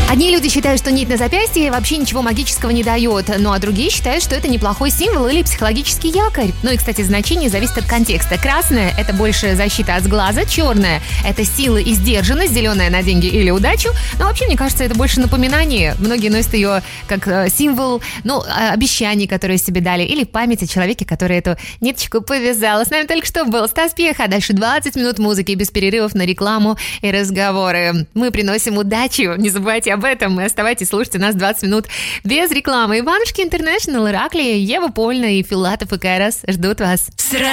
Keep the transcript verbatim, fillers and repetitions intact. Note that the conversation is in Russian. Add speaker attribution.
Speaker 1: Одни люди считают, что нить на запястье вообще ничего магического не дает, ну а другие считают, что это неплохой символ или психологический якорь. Ну и, кстати, значение зависит от контекста. Красное – это больше защита от сглаза, черное – это сила и сдержанность, зеленая на деньги или удачу. Но вообще, мне кажется, это больше напоминание. Многие носят ее как символ, ну, обещаний, которые себе дали, или память о человеке, который эту ниточку повязал. С нами только что был Стас Пьеха. Дальше двадцать минут музыки без перерывов на рекламу и разговоры. Мы приносим удачу. Не забывайте об этом и оставайтесь, слушайте нас двадцать минут без рекламы. Иванушки Интернешнл, Ираклия, Ева Польна и Филатов и Кайрос ждут вас.